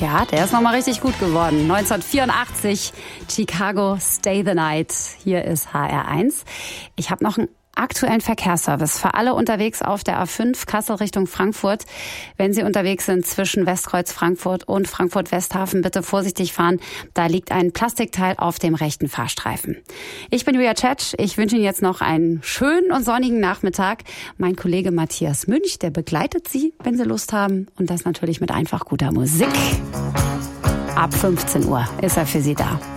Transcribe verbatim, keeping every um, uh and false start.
Ja, der ist nochmal richtig gut geworden. neunzehnhundertvierundachtzig, Chicago, Stay the Night. Hier ist H R eins. Ich habe noch einen aktuellen Verkehrsservice für alle unterwegs auf der A fünf Kassel Richtung Frankfurt. Wenn Sie unterwegs sind zwischen Westkreuz Frankfurt und Frankfurt Westhafen, bitte vorsichtig fahren. Da liegt ein Plastikteil auf dem rechten Fahrstreifen. Ich bin Julia Tschetsch. Ich wünsche Ihnen jetzt noch einen schönen und sonnigen Nachmittag. Mein Kollege Matthias Münch, der begleitet Sie, wenn Sie Lust haben. Und das natürlich mit einfach guter Musik. Ab fünfzehn Uhr ist er für Sie da.